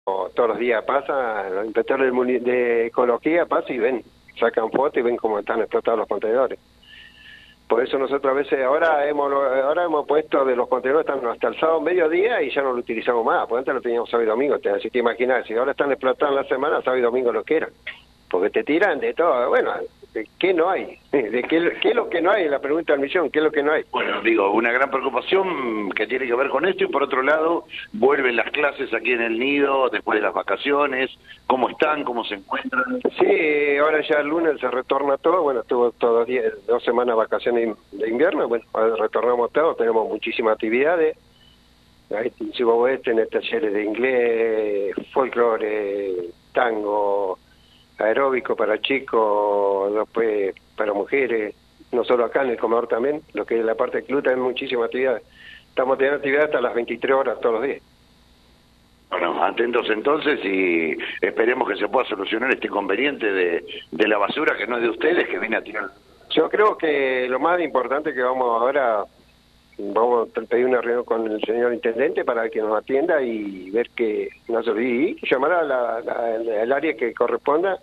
todos los días pasa, los inspectores de ecología pasan y ven, sacan fotos y ven cómo están explotados los contenedores. Por eso nosotros a veces ahora hemos puesto de los contenedores están hasta el sábado mediodía y ya no lo utilizamos más, porque antes lo teníamos sábado y domingo, así te imaginas, si ahora están explotados en la semana, sábado y domingo lo que eran, porque te tiran de todo, bueno, ¿de qué no hay? ¿De qué es lo que no hay? La pregunta del millón, ¿qué es lo que no hay? Bueno, digo, una gran preocupación que tiene que ver con esto, y por otro lado, vuelven las clases aquí en el nido, después de las vacaciones, ¿cómo están? ¿Cómo se encuentran? Sí, ahora ya el lunes se retorna todo, bueno, estuvo todos 2 semanas de vacaciones de invierno, bueno, ahora retornamos todo, tenemos muchísimas actividades, ahí si vos ves, tenés talleres de inglés, folclore, tango, aeróbico para chicos, después para mujeres, no solo acá en el comedor también, lo que es la parte del club también muchísimas actividades. Estamos teniendo actividades hasta las 23 horas todos los días. Bueno, atentos entonces y esperemos que se pueda solucionar este inconveniente de la basura que no es de ustedes, que viene a tirar. Yo creo que lo más importante que vamos a pedir una reunión con el señor intendente para que nos atienda y ver que no se olvide y llamar al área que corresponda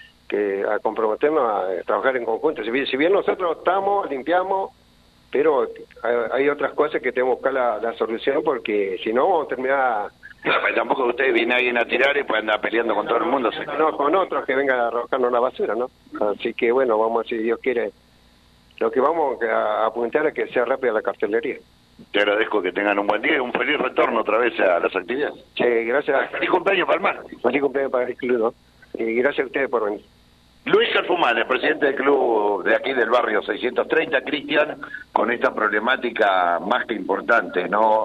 a comprometernos a trabajar en conjunto. Si bien nosotros estamos, limpiamos, pero hay otras cosas que tenemos que buscar la solución, porque si no vamos a terminar... No, pero tampoco ustedes vienen alguien a tirar y pueden andar peleando con todo el mundo. No, con otros que vengan a arrojarnos la basura, ¿no? Así que bueno, vamos, si Dios quiere, lo que vamos a apuntar es que sea rápida la cartelería. Te agradezco que tengan un buen día y un feliz retorno otra vez a las actividades. Sí, gracias. Feliz cumpleaños, Palmar. Feliz cumpleaños para el club, ¿no? Y gracias a ustedes por venir. Luis Calfumán, el presidente del club de aquí del barrio 630, Cristian, con esta problemática más que importante, ¿no?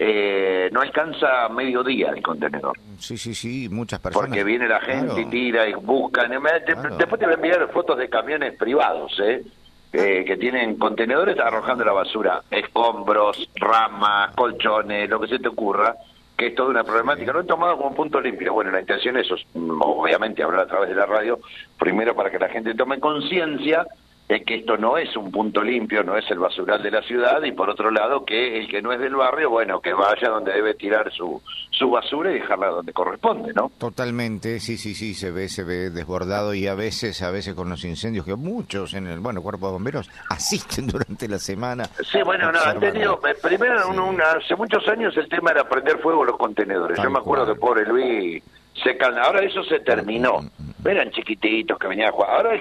No alcanza mediodía el contenedor. Sí, muchas personas. Porque viene la gente, claro, y tira y buscan. Claro. Después te voy a enviar fotos de camiones privados, que tienen contenedores arrojando la basura, escombros, ramas, colchones, lo que se te ocurra, que es toda una problemática. Lo he tomado como punto limpio. Bueno, la intención es, obviamente, hablar a través de la radio, primero para que la gente tome conciencia de que esto no es un punto limpio, no es el basural de la ciudad, y por otro lado, que el que no es del barrio, bueno, que vaya donde debe tirar su basura y dejarla donde corresponde, ¿no? Totalmente, sí, se ve desbordado, y a veces con los incendios, que muchos en el cuerpo de bomberos asisten durante la semana. Sí, bueno, no, han tenido, primero, sí, hace muchos años el tema era prender fuego los contenedores. Yo me acuerdo que pobre Luis ahora eso se terminó. Eran chiquititos que venían a jugar. Ahora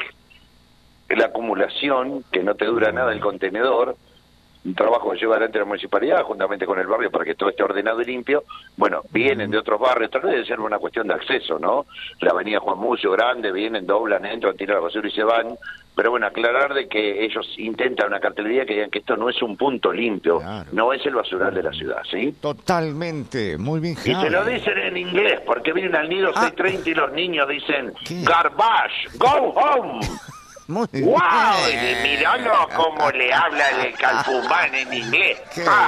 es la acumulación, que no te dura nada el contenedor, un trabajo que lleva adelante la municipalidad juntamente con el barrio para que todo esté ordenado y limpio. Bueno, vienen de otros barrios, tal vez debe ser una cuestión de acceso, ¿no? La avenida Juan Mucio, grande, vienen, doblan, entran, tiran la basura y se van. Pero bueno, aclarar de que ellos intentan una cartelería que digan que esto no es un punto limpio, claro, no es el basural de la ciudad, ¿sí? Totalmente, muy bien, Javi. Y se lo dicen en inglés, porque vienen al nido 630 y los niños dicen, ¿qué? Garbage, go home. Muy bien. ¡Wow! Y miralo cómo le habla el Calfumán en inglés.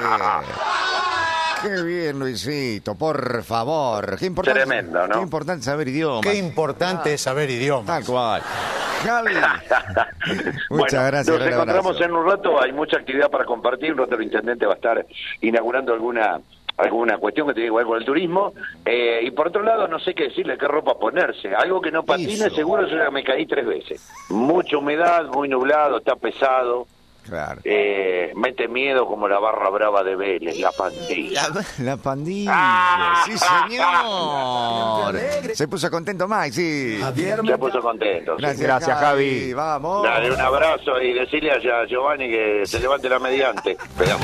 Qué bien, Luisito, por favor. Qué importante, tremendo, ¿no? Qué importante saber idiomas. Qué importante es saber idiomas. Tal cual. Javi. Muchas gracias. Nos encontramos en un rato, hay mucha actividad para compartir. Un rato el intendente va a estar inaugurando alguna cuestión que tiene que ver con el turismo, y por otro lado no sé qué decirle, qué ropa ponerse, algo que no patine. Seguro es una que me caí 3 veces, mucha humedad, muy nublado, está pesado, claro, mete miedo como la barra brava de Vélez, la pandilla. La pandilla, sí señor. Se puso contento Mike, sí. Se puso contento. Gracias, Javi. Vamos. Dale un abrazo y decirle a Giovanni que se levante la mediante.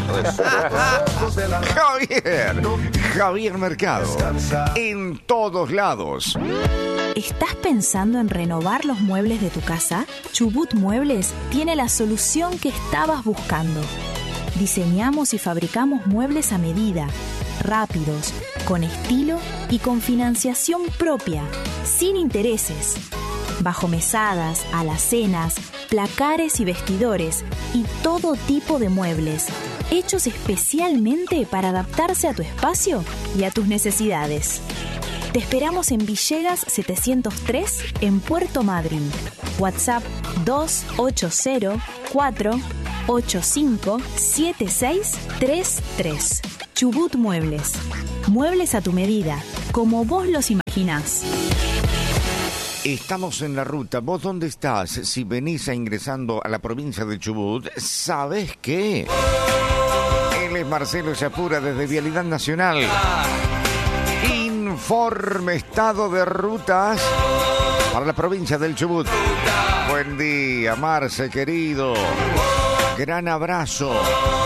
Javier Mercado, en todos lados. ¿Estás pensando en renovar los muebles de tu casa? Chubut Muebles tiene la solución que estabas buscando. Diseñamos y fabricamos muebles a medida, rápidos, con estilo y con financiación propia, sin intereses. Bajo mesadas, alacenas, placares y vestidores y todo tipo de muebles, hechos especialmente para adaptarse a tu espacio y a tus necesidades. Te esperamos en Villegas 703, en Puerto Madryn. WhatsApp 280-485-7633. Chubut Muebles. Muebles a tu medida. como vos los imaginás. Estamos en la ruta. ¿Vos dónde estás? Si venís ingresando a la provincia de Chubut, ¿sabés qué? Él es Marcelo Yapura desde Vialidad Nacional. Informe estado de rutas para la provincia del Chubut. Buen día, Marce, querido. Gran abrazo.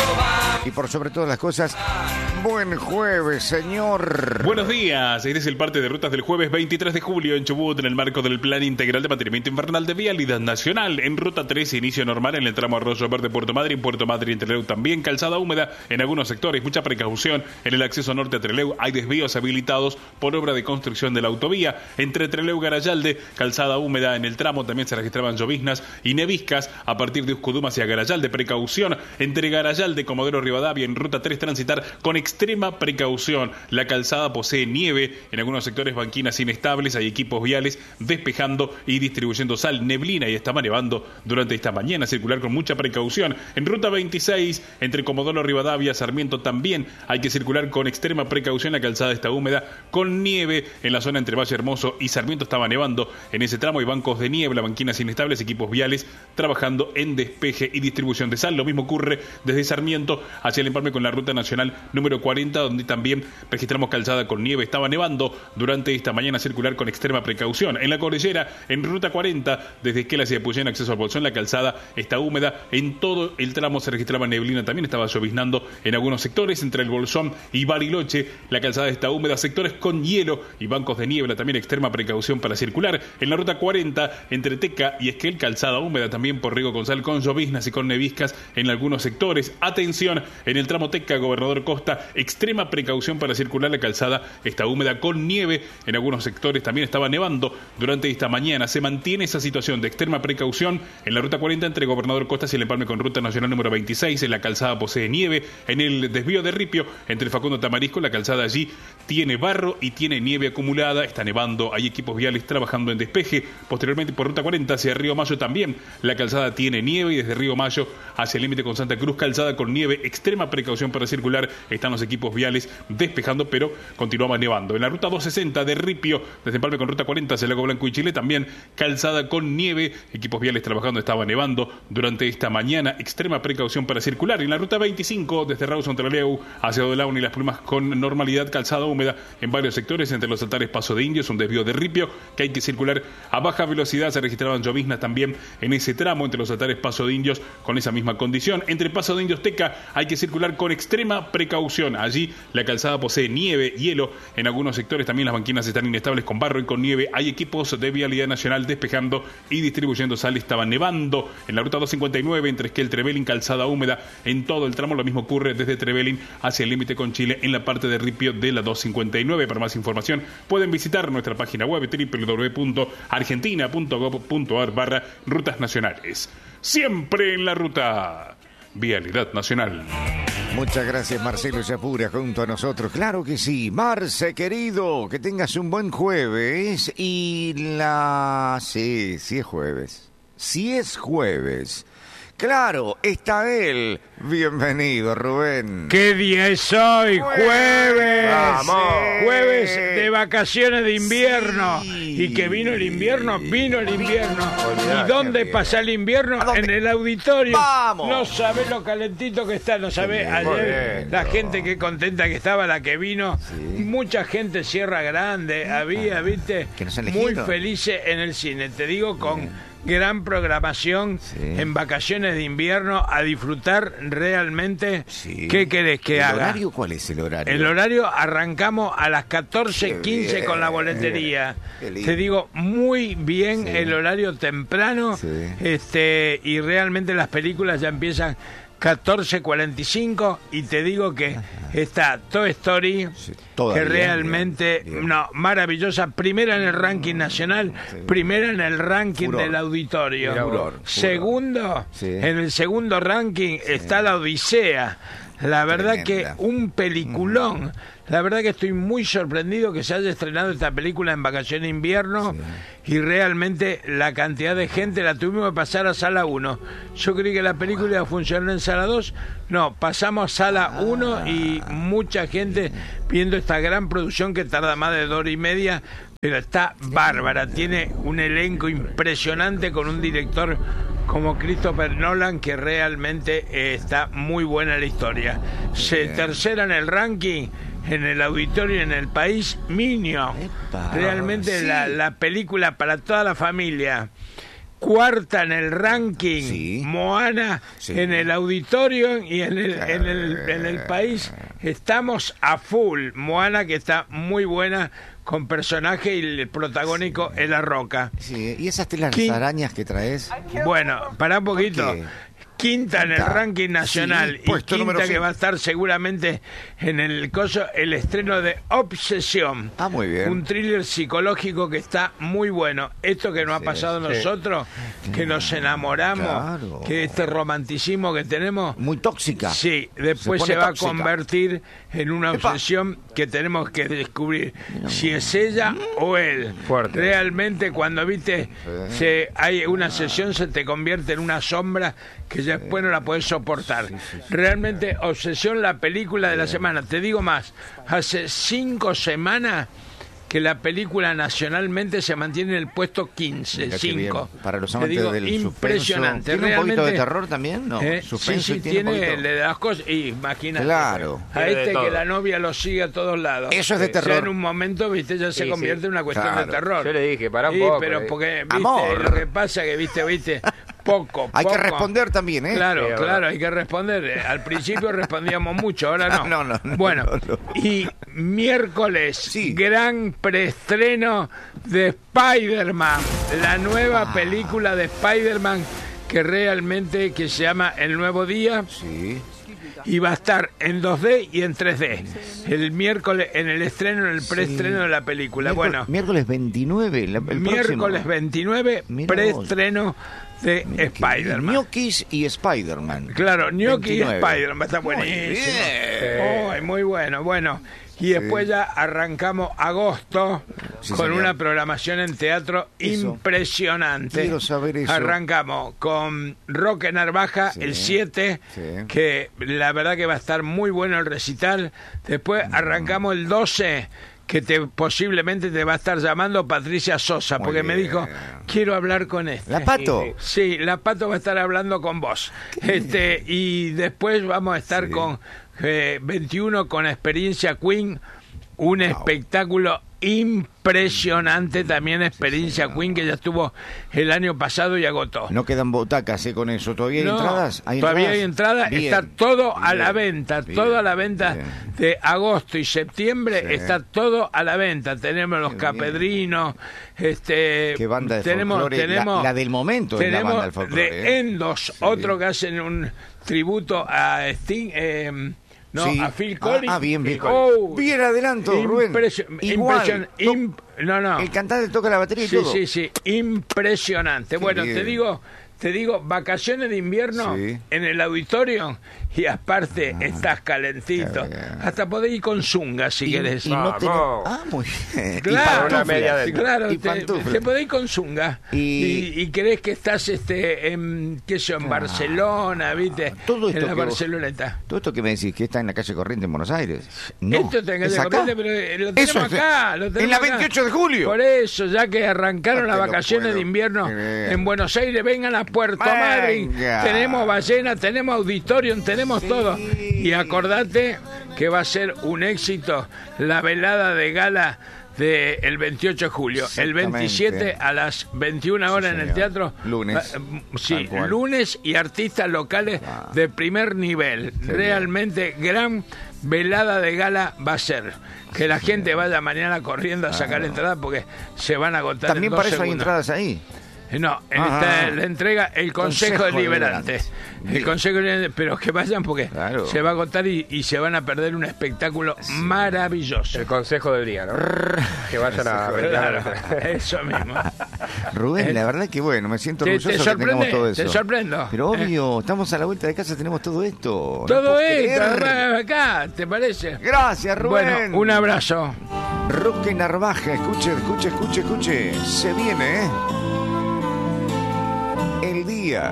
Y por sobre todas las cosas, buen jueves, señor. Buenos días. Este es el parte de rutas del jueves 23 de julio en Chubut, en el marco del Plan Integral de Mantenimiento Invernal de Vialidad Nacional. En ruta 3, inicio normal en el tramo Arroyo Verde, Puerto Madryn, Puerto Madryn, Trelew también. Calzada húmeda en algunos sectores. Mucha precaución en el acceso norte a Trelew. Hay desvíos habilitados por obra de construcción de la autovía. Entre Trelew y Garayalde, calzada húmeda en el tramo. También se registraban lloviznas y neviscas a partir de Uscudum hacia Garayalde. Precaución entre Garayalde y Comodoro Rivadavia. En ruta 3, transitar con extrema precaución. La calzada posee nieve, en algunos sectores banquinas inestables, hay equipos viales despejando y distribuyendo sal, neblina y estaba nevando durante esta mañana. Circular con mucha precaución. En ruta 26, entre Comodoro Rivadavia, Sarmiento también hay que circular con extrema precaución. La calzada está húmeda con nieve en la zona entre Valle Hermoso y Sarmiento. Estaba nevando en ese tramo. Hay bancos de niebla, banquinas inestables, equipos viales trabajando en despeje y distribución de sal. Lo mismo ocurre desde Sarmiento hacia el empalme con la ruta nacional número 40, donde también registramos calzada con nieve. Estaba nevando durante esta mañana. Circular con extrema precaución. En la cordillera, en ruta 40, desde Esquel hacia Puyén, acceso al Bolsón, la calzada está húmeda. En todo el tramo se registraba neblina. También estaba lloviznando en algunos sectores. Entre el Bolsón y Bariloche, la calzada está húmeda. Sectores con hielo y bancos de niebla. También extrema precaución para circular. En la ruta 40, entre Teca y Esquel, calzada húmeda también por Riego Gonzal, con lloviznas y con neviscas en algunos sectores. Atención, en el tramo Teca, Gobernador Costa, extrema precaución para circular. La calzada está húmeda con nieve en algunos sectores. También estaba nevando durante esta mañana. Se mantiene esa situación de extrema precaución en la ruta 40 entre Gobernador Costa y el empalme con ruta nacional número 26. En la calzada posee nieve. En el desvío de Ripio, entre Facundo Tamarisco, la calzada allí tiene barro y tiene nieve acumulada. Está nevando. Hay equipos viales trabajando en despeje. Posteriormente, por ruta 40 hacia Río Mayo también la calzada tiene nieve. Y desde Río Mayo hacia el límite con Santa Cruz, calzada con nieve. Extrema precaución para circular. Están los equipos viales despejando, pero continuaba nevando. En la ruta 260 de Ripio, desde empalme con ruta 40 hacia Lago Blanco y Chile, también calzada con nieve. Equipos viales trabajando, estaba nevando durante esta mañana. Extrema precaución para circular. En la ruta 25, desde Rawson Trelew hacia Dolaun y Las Plumas, con normalidad, calzada húmeda en varios sectores. Entre los altares Paso de Indios, un desvío de Ripio que hay que circular a baja velocidad. Se registraban lloviznas también en ese tramo. Entre los altares Paso de Indios, con esa misma condición. Entre Paso de Indios Teca hay que circular con extrema precaución. Allí la calzada posee nieve, hielo en algunos sectores. También las banquinas están inestables con barro y con nieve. Hay equipos de Vialidad Nacional despejando y distribuyendo sal. Estaba nevando en la ruta 259 entre Esquel, Trevelin, calzada húmeda en todo el tramo. Lo mismo ocurre desde Trevelin hacia el límite con Chile en la parte de Ripio de la 259. Para más información pueden visitar nuestra página web www.argentina.gov.ar/rutas nacionales. Siempre en la ruta. Vialidad Nacional. Muchas gracias, Marcelo Yapura, junto a nosotros. Claro que sí. Marce, querido, que tengas un buen jueves. Sí, es jueves. Sí es jueves. Claro, está él. Bienvenido, Rubén. ¿Qué día es hoy? ¡Jueves! ¡Vamos! Jueves de vacaciones de invierno. Sí. Y que vino el invierno. Olvidate, ¿Y dónde amigo. pasa el invierno? En el auditorio. ¡Vamos! No sabés lo calentito que está. No sabés ayer la gente que contenta que estaba, la que vino. Sí. Mucha gente, Sierra Grande. Había, viste, que nos han muy elegido. felices en el cine. Te digo, con gran programación en vacaciones de invierno, a disfrutar realmente. Sí. ¿Qué querés que haga? ¿El horario cuál es el horario? El horario arrancamos a las 14:15 Qué con la bien. boletería. Qué lindo. Te digo, muy bien Sí. el horario temprano. Sí. Y realmente las películas ya empiezan 14:45 y te digo que está Toy Story, Sí, que todavía, realmente, bien. no, maravillosa, primera en el ranking nacional, primera en el ranking Furor. del auditorio. Furor. Segundo, Sí. en el segundo ranking está La Odisea. La verdad Tremenda. que un peliculón. La verdad que estoy muy sorprendido que se haya estrenado esta película en vacaciones de invierno y realmente la cantidad de gente la tuvimos que pasar a sala 1. Yo creí que la película iba a funcionar en sala 2. No, pasamos a sala 1 y mucha gente viendo esta gran producción que tarda más de 2 horas y media, pero está bárbara. Tiene un elenco impresionante con un director como Christopher Nolan, que realmente está muy buena la historia. Tercera en el ranking, en el auditorio y en el país, Minion. Realmente la película para toda la familia. Cuarta en el ranking, Moana, en el auditorio y en el país. Estamos a full. Moana, que está muy buena, con personaje, y el protagónico es La Roca. Sí, ¿y esas telas arañas que traes? Bueno, pará un poquito. Quinta en el ranking nacional, y quinta que va a estar seguramente en el estreno de Obsesión. Muy bien. Un thriller psicológico que está muy bueno. Esto que nos ha pasado a nosotros, que nos enamoramos, que este romanticismo que tenemos, muy tóxica. Sí, después se va a convertir en una obsesión que tenemos que descubrir si es ella o él. Fuerte. Realmente cuando hay una sesión, se te convierte en una sombra que ya después no la podés soportar. Realmente Obsesión, la película de la semana. Te digo más, hace 5 semanas que la película nacionalmente se mantiene en el puesto 15, 5. Para los amantes del impresionante. ¿Tiene un poquito de terror también? ¿No? Sí, tiene las cosas. Imagínate. Claro. A que la novia lo sigue a todos lados. Eso es de terror. Ya en un momento, viste, ya se convierte en una cuestión de terror. Yo le dije, pará un poco. Pero porque, viste, lo que pasa que, viste, poco. Hay que responder también, ¿eh? Claro, hay que responder. Al principio respondíamos mucho, ahora no. No. Bueno, y miércoles, gran preestreno de Spider-Man, la nueva película de Spider-Man que realmente que se llama El Nuevo Día. Sí. Y va a estar en 2D y en 3D. El miércoles en el estreno, en el preestreno de la película. Miércoles 29, el miércoles próximo. 29, preestreno de Spider-Man. Gnocchis y Spider-Man. Claro, Gnocchi y Spider-Man. Va a estar buenísimo. Muy bueno. Bueno, y después ya arrancamos agosto con una programación en teatro impresionante. Quiero saber eso. Arrancamos con Roque Narvaja el 7, que la verdad que va a estar muy bueno el recital. Después arrancamos el 12, que posiblemente te va a estar llamando Patricia Sosa, porque me dijo, quiero hablar con este. ¿La Pato? Sí, la Pato va a estar hablando con vos. Y después vamos a estar con 21 con Experiencia Queen, un espectáculo impresionante también, Experiencia Queen, que ya estuvo el año pasado y agotó. No quedan butacas con eso, ¿todavía hay entradas? Todavía hay entradas, está todo a la venta, todo a la venta de agosto y septiembre, está todo a la venta. Tenemos los Capedrinos, ¿qué banda de folclore? La del momento es la banda del folclore. De Endos, otro que hacen un tributo a Sting, a Phil Collins. Bien. Bien adelanto, Rubén. El cantante toca la batería y todo. Sí, impresionante. Bueno, te digo, vacaciones de invierno en el auditorio y aparte estás calentito. Hasta podés ir con zunga si querés. Muy bien. Claro, y pantuflas. te podés ir con zunga. Y crees que estás en Barcelona, ¿viste? Todo esto en la Barceloneta. Todo esto que me decís que está en la calle Corriente en Buenos Aires. Esto está en la calle Corriente, pero lo tenemos acá. En la 28 de julio. Por eso, ya que arrancaron las vacaciones de invierno en Buenos Aires, vengan a Puerto Madryn. Tenemos ballena, tenemos auditorium, tenemos todo. Y acordate que va a ser un éxito la velada de gala del 28 de julio. El 27 a las 21 horas en el teatro. Lunes. Lunes, y artistas locales de primer nivel. Realmente gran velada de gala va a ser. Que la gente vaya mañana corriendo a sacar entradas porque se van a agotar. También en 2 para eso segundos. hay entradas ahí. No, le entrega el Consejo Deliberante. El Consejo Deliberante, pero que vayan porque se va a agotar y se van a perder un espectáculo maravilloso. El Consejo del Día, ¿no? Que vayan a ver. Claro, eso mismo. Rubén, la verdad que bueno, me siento orgulloso que tengamos todo eso. Te sorprendo. Pero obvio, estamos a la vuelta de casa, tenemos todo esto. Todo esto, acá, ¿te parece? Gracias, Rubén. Bueno, un abrazo. Roque Narvaja, escuche. Se viene, el día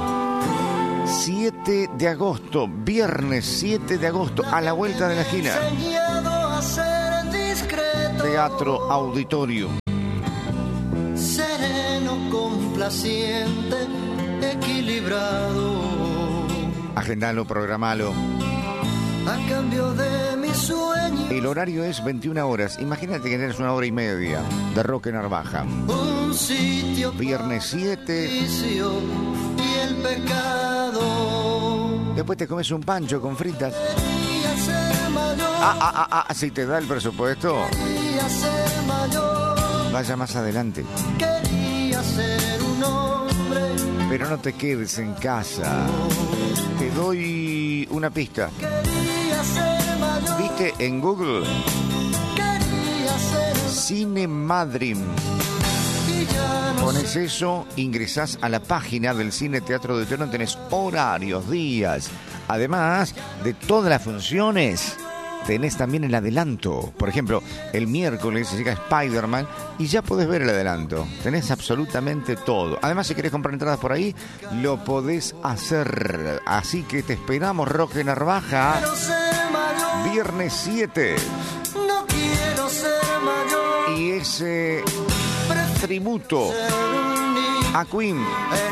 7 de agosto, viernes 7 de agosto, a la vuelta de la esquina. Teatro Auditorio. Sereno, complaciente, equilibrado. Agendalo, programalo. A cambio de mis sueños. El horario es 21 horas. Imagínate que tienes 1 hora y media de Roque Narvaja. Un sitio. Viernes 7. Y el pecado. Después te comes un pancho con fritas. Quería ser mayor. Si te da el presupuesto. Quería ser mayor. Vaya más adelante. Quería ser un hombre. Pero no te quedes en casa. Te doy una pista. ¿Viste en Google? Cine Madrid. Pones eso, ingresás a la página del Cine Teatro Auditorio, tenés horarios, días. Además de todas las funciones, tenés también el adelanto. Por ejemplo, el miércoles llega Spider-Man y ya podés ver el adelanto. Tenés absolutamente todo. Además, si querés comprar entradas por ahí, lo podés hacer. Así que te esperamos, Roque Narvaja. Viernes 7. No quiero ser mayor. Y ese tributo a Queen.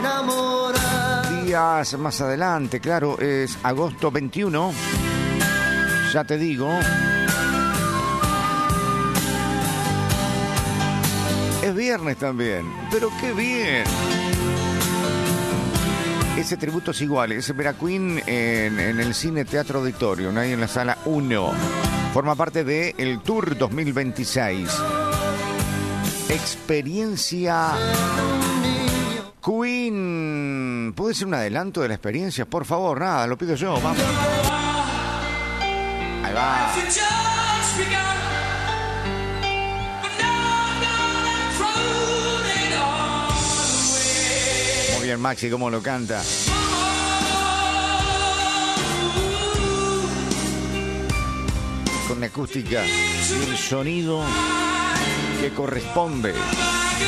Días más adelante, claro, es agosto 21. Ya te digo. Es viernes también. Pero qué bien. Ese tributo es igual. Es ver a Queen en el Cine Teatro Auditorio, ahí en la sala 1. Forma parte del Tour 2026. Experiencia Queen. ¿Puede ser un adelanto de la experiencia? Por favor, nada, lo pido yo. Vamos. Ahí va. Muy bien, Maxi, cómo lo canta. Con la acústica y el sonido que corresponde.